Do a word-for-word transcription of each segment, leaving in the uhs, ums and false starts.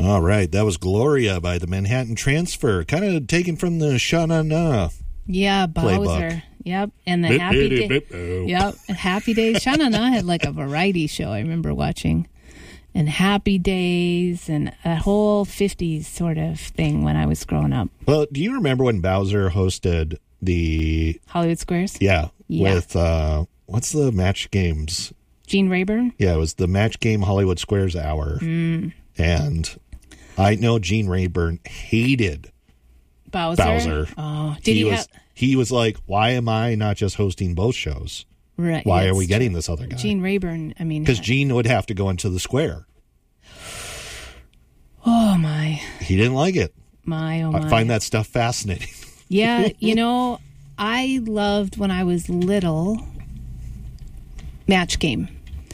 All right, that was Gloria by the Manhattan Transfer, kind of taken from the Sha-Na-Na. Yeah, Bowser. Playbook. Yep, and the Happy Day. Yep, and Happy Days. Sha-Na-Na had like a variety show I remember watching, and Happy Days, and a whole fifties sort of thing when I was growing up. Well, do you remember when Bowser hosted the Hollywood Squares? Yeah, yeah. with uh, what's the Match Games? Gene Rayburn. Yeah, it was the Match Game Hollywood Squares hour, mm. and I know Gene Rayburn hated Bowser. Bowser. Oh, did he, he was? have... He was like, "Why am I not just hosting both shows? Right? Why yeah, are we getting true. this other guy?" Gene Rayburn. I mean, because Gene would have to go into the square. Oh my! He didn't like it. My oh my! I find that stuff fascinating. Yeah, you know, I loved when I was little Match Game,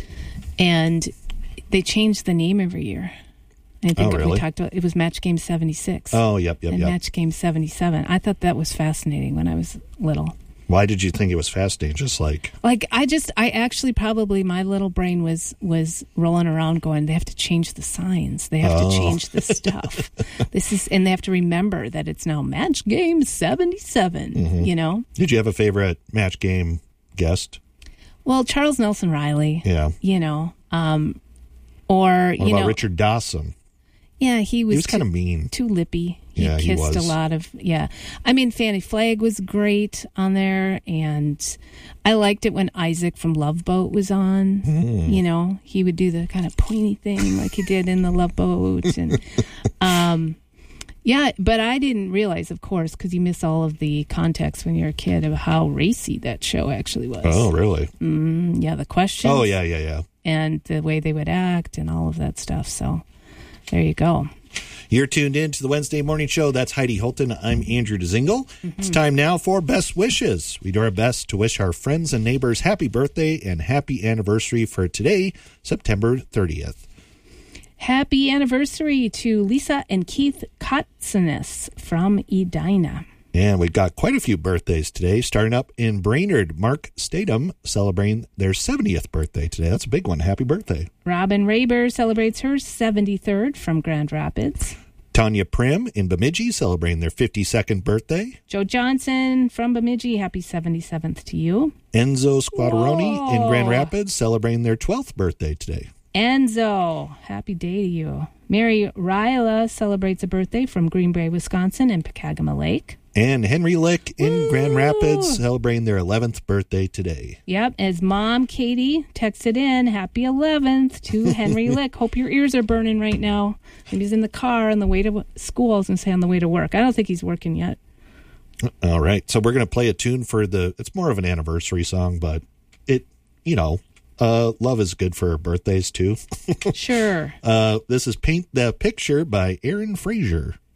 and they changed the name every year. I think oh, really? we talked about it was Match Game seventy-six. Oh, yep, yep, and yep. Match Game seventy-seven. I thought that was fascinating when I was little. Why did you think it was fascinating? Just like like I just I actually probably my little brain was was rolling around going, they have to change the signs, they have oh. to change the stuff. This is and they have to remember that it's now Match Game seventy-seven. Mm-hmm. You know. Did you have a favorite Match Game guest? Well, Charles Nelson Riley. Yeah. You know, um, or what you about know, Richard Dawson? Yeah, he was. He was kind of mean. Too lippy. He yeah, kissed he was. a lot of. Yeah, I mean, Fannie Flagg was great on there, and I liked it when Isaac from Love Boat was on. Mm. You know, he would do the kind of pointy thing like he did in the Love Boat, and um, yeah. But I didn't realize, of course, because you miss all of the context when you're a kid of how racy that show actually was. Oh, really? Mm, yeah, the questions. Oh, yeah, yeah, yeah. And the way they would act and all of that stuff. So. There you go. You're tuned in to the Wednesday Morning Show. That's Heidi Holton. I'm Andrew DeZingle. Mm-hmm. It's time now for Best Wishes. We do our best to wish our friends and neighbors happy birthday and happy anniversary for today, September thirtieth. Happy anniversary to Lisa and Keith Kotsanis from Edina. And we've got quite a few birthdays today. Starting up in Brainerd, Mark Statham celebrating their seventieth birthday today. That's a big one. Happy birthday. Robin Raber celebrates her seventy-third from Grand Rapids. Tanya Prim in Bemidji celebrating their fifty-second birthday. Joe Johnson from Bemidji, happy seventy-seventh to you. Enzo Squadroni Whoa. in Grand Rapids celebrating their twelfth birthday today. Enzo, happy day to you. Mary Ryla celebrates a birthday from Green Bay, Wisconsin and Pecagama Lake. And Henry Lick in Woo! Grand Rapids celebrating their eleventh birthday today. Yep, as Mom Katie texted in, happy eleventh to Henry Lick. Hope your ears are burning right now. Maybe he's in the car on the way to school. I was going to say on the way to work. I don't think he's working yet. All right, so we're going to play a tune for the, it's more of an anniversary song, but it, you know, uh, love is good for birthdays too. Sure. Uh, this is Paint the Picture by Aaron Frazier.